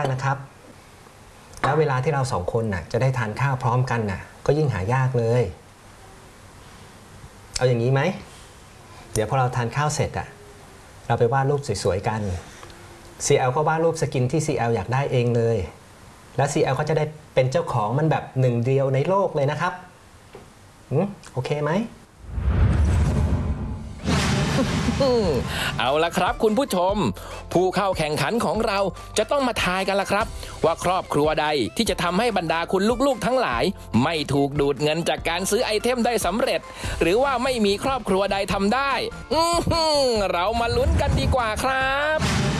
ากนะครับแล้วเวลาที่เรา2 คนน่ะจะได้ทานข้าวพร้อมกันน่ะก็ยิ่งหายากเลยเอาอย่างนี้ไหมเดี๋ยวพอเราทานข้าวเสร็จอ่ะเราไปวาดรูปสวยๆกัน CL ก็วาดรูปสกินที่ CL อยากได้เองเลยแล้ว CL ก็จะได้เป็นเจ้าของมันแบบ1 เดียวในโลกเลยนะครับโอเคไหมเอาละครับคุณผู้ชมผู้เข้าแข่งขันของเราจะต้องมาทายกันละครับว่าครอบครัวใดที่จะทำให้บรรดาคุณลูกๆทั้งหลายไม่ถูกดูดเงินจากการซื้อไอเทมได้สำเร็จหรือว่าไม่มีครอบครัวใดทำได้เรามาลุ้นกันดีกว่าครับ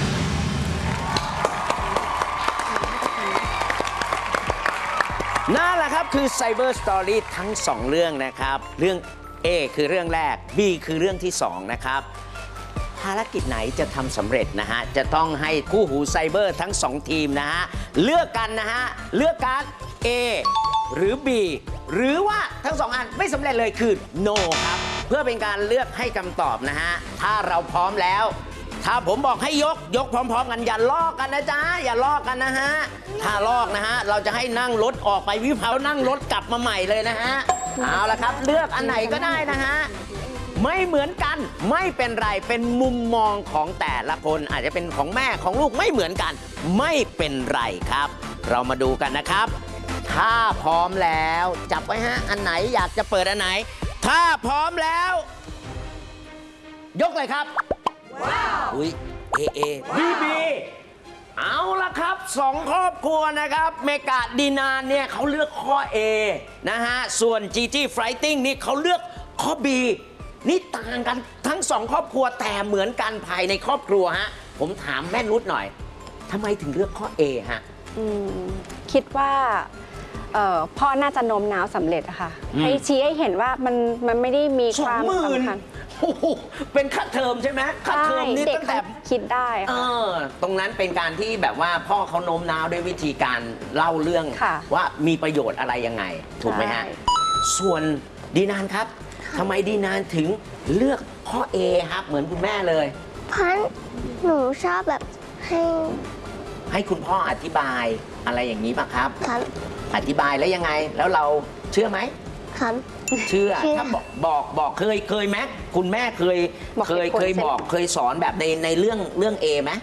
นั่นแหละครับคือ Cyber Story ทั้ง2เรื่องนะครับเรื่อง A คือเรื่องแรก B คือเรื่องที่2นะครับภารกิจไหนจะทำสำเร็จนะฮะจะต้องให้คู่หูไซเบอร์ทั้ง2ทีมนะฮะเลือกกันนะฮะเลือกการ A หรือ B หรือว่าทั้ง2อันไม่สำเร็จเลยคือ No ครับเพื่อเป็นการเลือกให้คำตอบนะฮะถ้าเราพร้อมแล้วถ้าผมบอกให้ยกพร้อมๆกันอย่าลอกกันนะจ๊ะอย่าลอกกันนะฮะถ้าลอกนะฮะเราจะให้นั่งรถออกไปวิภาวนั่งรถกลับมาใหม่เลยนะฮะเอาละครับเลือกอันไหนก็ได้นะฮะไม่เหมือนกันไม่เป็นไรเป็นมุมมองของแต่ละคนอาจจะเป็นของแม่ของลูกไม่เหมือนกันไม่เป็นไรครับเรามาดูกันนะครับถ้าพร้อมแล้วจับไว้ฮะอันไหนอยากจะเปิดอันไหนถ้าพร้อมแล้วยกเลยครับว้าวอุ้ยเอบีเอาละครับ2 ครอบครัวนะครับเมกาดีนานเนี่ยเขาเลือกข้อ A นะฮะส่วน GG Fighting นี่เขาเลือกข้อ B นี่ต่างกันทั้ง2 ครอบครัวแต่เหมือนกันภายในครอบครัวฮะผมถามแม่นุชหน่อยทำไมถึงเลือกข้อ A ฮะคิดว่าพ่อน่าจะโน้มน้าวสำเร็จอะค่ะให้ชี้ให้เห็นว่ามันไม่ได้มีความสำคัญเป็นค่าเทอมใช่ไหมค่าเทอมนี่ตั้งแต่คิดได้ตรงนั้นเป็นการที่แบบว่าพ่อเขาโน้มน้าวด้วยวิธีการเล่าเรื่องว่ามีประโยชน์อะไรยังไงถูกไหมฮะส่วนดีนานครับทำไมดีนานถึงเลือกข้อ A ครับเหมือนคุณแม่เลยเพราะหนูชอบแบบให้คุณพ่ออธิบายอะไรอย่างนี้ป่ะครับอธิบายแล้วยังไงแล้วเราเชื่อไหมครับเชื่อถ้าบอกเคยไหมคุณแม่เคยบอกเคยสอนแบบในเรื่อง A ไหม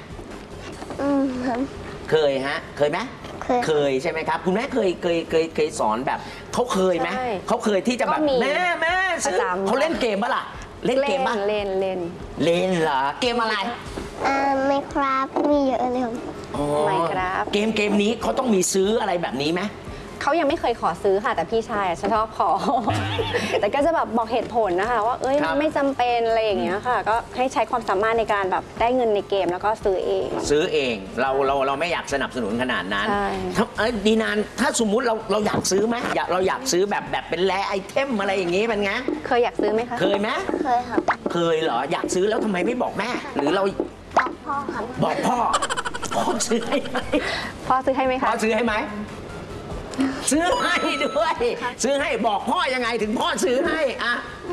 เคยฮะเคยไหมเคยใช่ไหมครับคุณแม่เคยสอนแบบเขาเคยไหมเขาเคยที่จะแบบแม่ซื้อเขาเล่นเกมป่ะล่ะเล่นเกมป่ะเล่นเหรอเกมอะไรไม่ครับมีเยอะเลยไม่ครับเกมนี้เขาต้องมีซื้ออะไรแบบนี้ไหมเขายังไม่เคยขอซื้อค่ะแต่พี่ชายชอบขอ แต่ก็จะแบบบอกเหตุผลนะคะว่ามันไม่จำเป็นอะไรอย่างเงี้ยค่ะก็ให้ใช้ความสามารถในการแบบได้เงินในเกมแล้วก็ซื้อเองเราไม่อยากสนับสนุนขนาดนั้นดีนานถ้าสมมุติเราอยากซื้อไหมเราอยากซื้อแบบเป็นแร่ไอเทมอะไรอย่างงี้มันไงเคยอยากซื้อไหมคะเคยไหมเคยครับเคยเหรออยากซื้อแล้วทำไมไม่บอกแม่หรือเราบอกพ่อครับบอกพ่อซื้อให้ไหมพ่อซื้อให้ไหมคะพ่อซื้อให้ไหมซื้อให้ด้วยซื้อให้บอกพ่อยังไงถึงพ่อซื้อให้อะ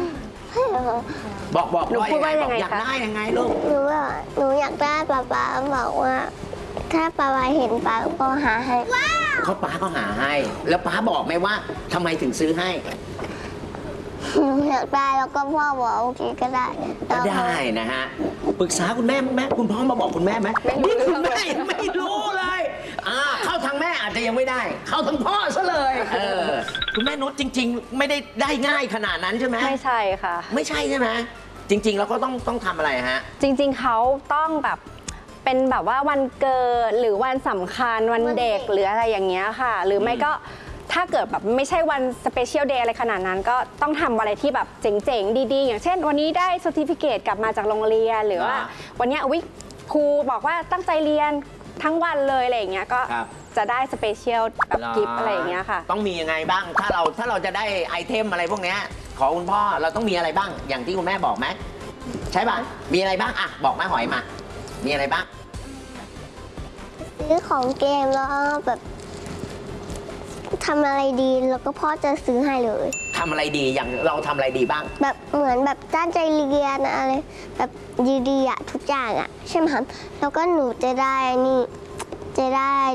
บอกพ่อยังไงอยากได้ยังไงลูกหนูอยากได้ป๊าบอกว่าถ้าป๊าเห็นป๊าก็หาให้เขาป๊าก็หาให้แล้วป๊าบอกไหมว่าทำไมถึงซื้อให้หนูอยากได้แล้วก็พ่อบอกโอเคก็ได้นะฮะปรึกษาคุณแม่ไหมคุณพ่อมาบอกคุณแม่ไหมคุณแม่ไม่รู้เลยเข้าทางแม่อาจจะยังไม่ได้เข้าทางพ่อซะเลยคุณแม่นุชจริงๆไม่ได้ง่ายขนาดนั้นใช่ไหมไม่ใช่ค่ะไม่ใช่ใช่ไหมจริงๆแล้วก็ต้องทำอะไรฮะจริงๆเขาต้องแบบเป็นแบบว่าวันเกิดหรือวันสำคัญวันเด็กหรืออะไรอย่างเงี้ยค่ะหรือไม่ก็ถ้าเกิดแบบไม่ใช่วันสเปเชียลเดย์อะไรขนาดนั้นก็ต้องทำอะไรที่แบบเจ๋งๆดีๆอย่างเช่นวันนี้ได้เซอร์ติฟิเคตกลับมาจากโรงเรียนหรือว่าวันนี้ครูบอกว่าตั้งใจเรียนทั้งวันเลยอะไรอย่างเงี้ยก็จะได้สเปเชียลแบบกิฟต์อะไรอย่างเงี้ยค่ะต้องมียังไงบ้างถ้าเราจะได้ไอเทมอะไรพวกเนี้ยขอคุณพ่อเราต้องมีอะไรบ้างอย่างที่คุณแม่บอกไหมใช่ป่ะมีอะไรบ้างอ่ะบอกแม่หอยมามีอะไรบ้างซื้อของเกมแล้วแบบทำอะไรดีแล้วก็พ่อจะซื้อให้เลยทำอะไรดีอย่างเราทำอะไรดีบ้างแบบเหมือนแบบตั้งใจเรียนอะไรแบบดีๆทุกอย่างใช่ไหมครับแล้วก็หนูจะได้